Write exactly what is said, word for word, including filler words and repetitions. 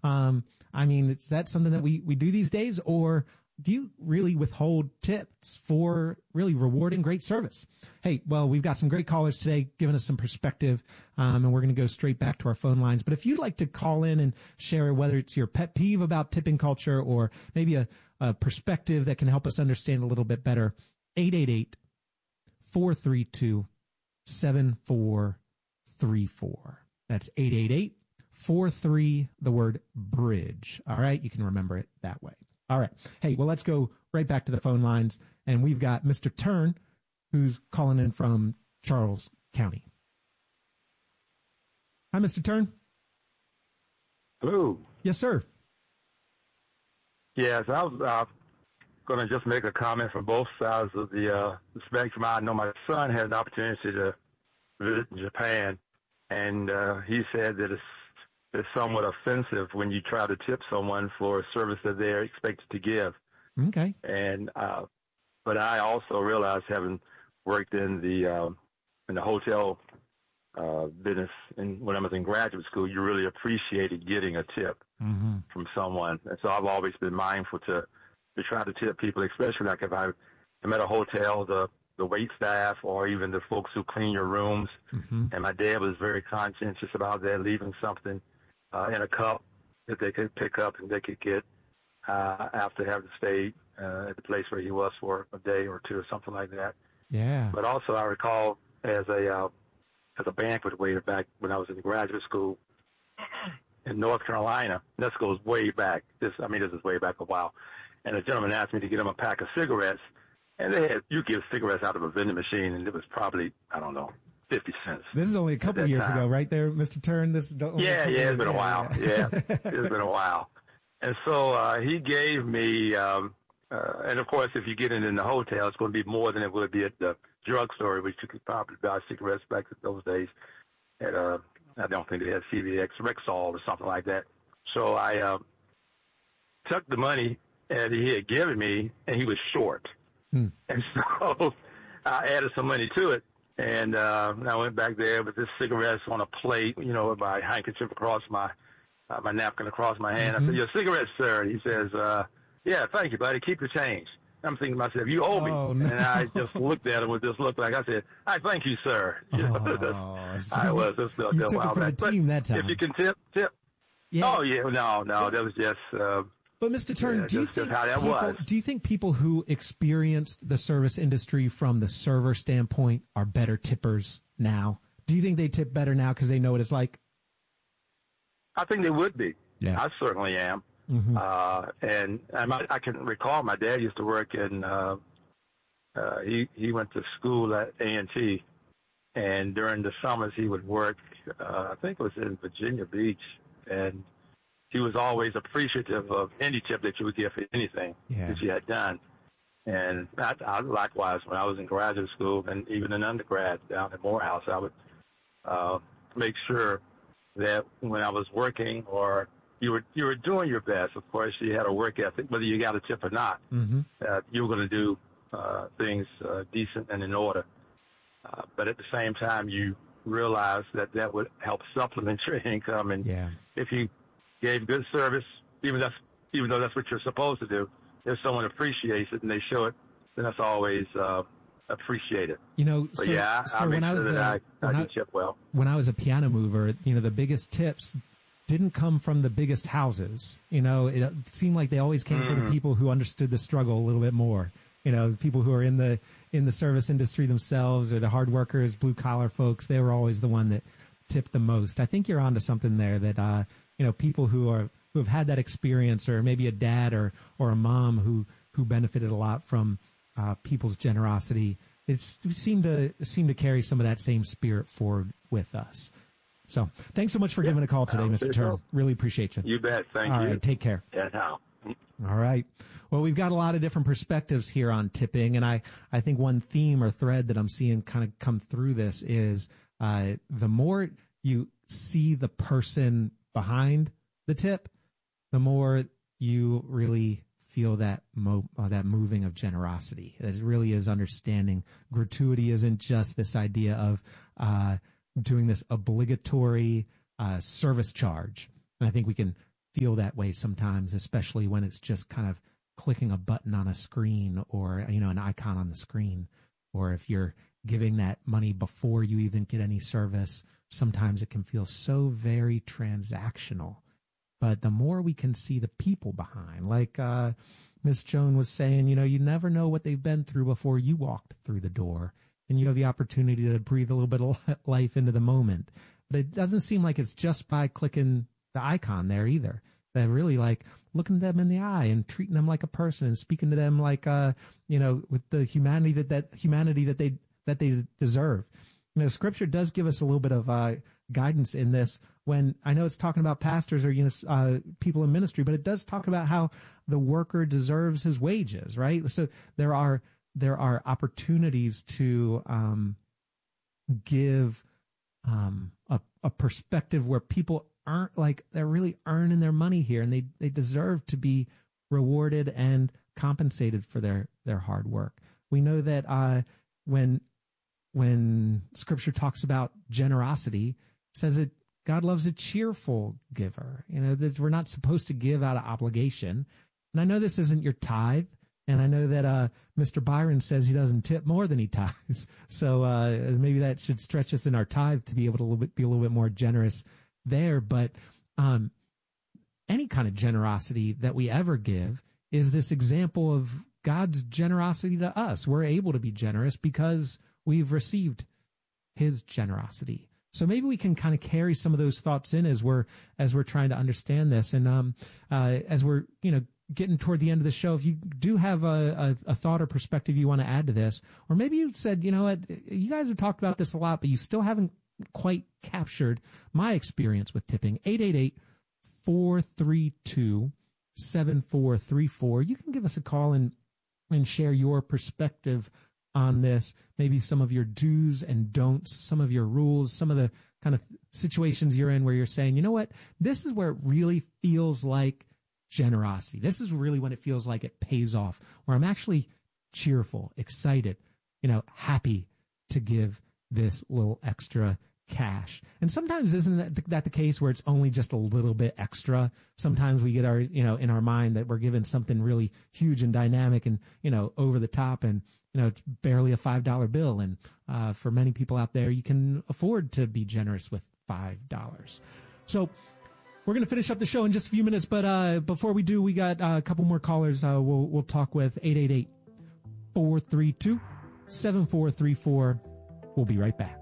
Um, I mean, is that something that we, we do these days, or do you really withhold tips for really rewarding great service? Hey, well, we've got some great callers today giving us some perspective, um, and we're going to go straight back to our phone lines. But if you'd like to call in and share whether it's your pet peeve about tipping culture or maybe a, a perspective that can help us understand a little bit better, eight eight eight, four three two, seven four three four. That's eight eight eight, four three, the word bridge. All right, you can remember it that way. All right. Hey, well, let's go right back to the phone lines. And we've got Mister Turn, who's calling in from Charles County. Hi, Mister Turn. Hello. Yes, sir. Yes, I was uh, going to just make a comment from both sides of the, uh, the spectrum. I know my son had an opportunity to visit Japan, and uh, he said that it's It's somewhat offensive when you try to tip someone for a service that they're expected to give. Okay. And uh, but I also realized, having worked in the uh, in the hotel uh, business, and when I was in graduate school, you really appreciated getting a tip mm-hmm. from someone. And so I've always been mindful to to try to tip people, especially like if I, I'm at a hotel, the the wait staff or even the folks who clean your rooms. Mm-hmm. And my dad was very conscientious about that, leaving something Uh, in a cup that they could pick up and they could get uh, after having stayed uh, at the place where he was for a day or two or something like that. Yeah. But also, I recall as a uh, as a banquet waiter back when I was in graduate school in North Carolina. This goes way back. This, I mean, this is way back a while. And a gentleman asked me to get him a pack of cigarettes, and they had you give cigarettes out of a vending machine, and it was probably, I don't know, fifty cents. This is only a couple years time. ago, right there, Mister Turn? This is only yeah, yeah, it's been a yeah, while. Yeah, yeah. It's been a while. And so uh, he gave me, um, uh, and of course, if you get it in the hotel, it's going to be more than it would be at the drugstore, which you could probably buy cigarettes back in those days. At uh, I don't think they had C V X, Rexall, or something like that. So I uh, took the money that he had given me, and he was short. Hmm. And so I added some money to it. And uh, I went back there with this cigarettes on a plate, you know, with my handkerchief across my uh, my napkin across my hand. Mm-hmm. I said, "Your cigarettes, sir." He says, uh, "Yeah, thank you, buddy. Keep the change." I'm thinking to myself, "You owe me." Oh, no. And I just looked at him with this look like I said, "I thank you, sir." You know, Oh, so I was just uh, you a took while it from back. the team But that time. if you can tip, tip. Yeah. Oh yeah, no, no, that was just. Uh, But Mister Turn, yeah, do you just, think just how that people, was. do you think people who experienced the service industry from the server standpoint are better tippers now? Do you think they tip better now because they know what it's like? I think they would be. Yeah. I certainly am. Mm-hmm. Uh, and I, might, I can recall my dad used to work in, uh, uh, he, he went to school at A and T, and during the summers he would work, uh, I think it was in Virginia Beach, and he was always appreciative of any tip that you would give for anything Yeah. that you had done. And I, I, likewise, when I was in graduate school and even in undergrad down at Morehouse, I would uh, make sure that when I was working or you were you were doing your best. Of course, you had a work ethic, whether you got a tip or not. Mm-hmm. Uh, you were going to do uh, things uh, decent and in order. Uh, but at the same time, you realized that that would help supplement your income. And Yeah. if you gave good service, even that's even though that's what you're supposed to do, if someone appreciates it and they show it, then that's always uh, appreciated. You know, But so, yeah, so I, I make when I sure was that a, I, when I I, do tip well. when I was a piano mover, you know, the biggest tips didn't come from the biggest houses. You know, it seemed like they always came Mm-hmm. from the people who understood the struggle a little bit more. You know, the people who are in the in the service industry themselves, or the hard workers, blue collar folks. They were always the one that tipped the most. I think you're onto something there. That uh, you know, people who are who have had that experience, or maybe a dad or or a mom who who benefited a lot from uh, people's generosity. It's we seem to seem to carry some of that same spirit forward with us. So, thanks so much for Yeah, giving a call today, I'll Mister say Turner. so. Really appreciate you. You bet. Thank All you. right, take care. Yeah, now. All right. Well, we've got a lot of different perspectives here on tipping, and I, I think one theme or thread that I'm seeing kind of come through this is uh, the more you see the person behind the tip, the more you really feel that mo- uh, that moving of generosity. It really is understanding gratuity isn't just this idea of uh, doing this obligatory uh, service charge. And I think we can feel that way sometimes, especially when it's just kind of clicking a button on a screen or, you know, an icon on the screen. Or if you're giving that money before you even get any service, sometimes it can feel so very transactional. But the more we can see the people behind, like uh, Miss Joan was saying, you know, you never know what they've been through before you walked through the door. And you have the opportunity to breathe a little bit of life into the moment. But it doesn't seem like it's just by clicking the icon there either. They're really like looking them in the eye and treating them like a person and speaking to them like, uh, you know, with the humanity that, that humanity that they that they deserve. You know, Scripture does give us a little bit of uh, guidance in this. When I know it's talking about pastors or, you know, uh, people in ministry, but it does talk about how the worker deserves his wages, right? So there are there are opportunities to um, give um, a, a perspective where people aren't like they're really earning their money here, and they they deserve to be rewarded and compensated for their their hard work. We know that uh, when when Scripture talks about generosity, it says that God loves a cheerful giver. You know, that we're not supposed to give out of obligation. And I know this isn't your tithe, and I know that uh, Mister Byron says he doesn't tip more than he tithes. So uh, maybe that should stretch us in our tithe to be able to a little bit, be a little bit more generous there. But um, any kind of generosity that we ever give is this example of God's generosity to us. We're able to be generous because we've received his generosity. So maybe we can kind of carry some of those thoughts in as we're as we're trying to understand this. And um, uh, as we're you know getting toward the end of the show, if you do have a, a, a thought or perspective you want to add to this, or maybe you said, you know what, you guys have talked about this a lot, but you still haven't quite captured my experience with tipping. eight eight eight, four three two, seven four three four. You can give us a call and and share your perspective on this, maybe some of your do's and don'ts, some of your rules, some of the kind of situations you're in where you're saying, you know what, this is where it really feels like generosity. This is really when it feels like it pays off, where I'm actually cheerful, excited, you know, happy to give this little extra cash. And sometimes isn't that, that the case where it's only just a little bit extra? Sometimes we get our, you know, in our mind that we're given something really huge and dynamic and, you know, over the top, and, you know, it's barely a five dollar bill. And uh, for many people out there, you can afford to be generous with five dollars. So we're going to finish up the show in just a few minutes. But uh, before we do, we got uh, a couple more callers uh, we'll, we'll talk with. eight eight eight, four three two, seven four three four. We'll be right back.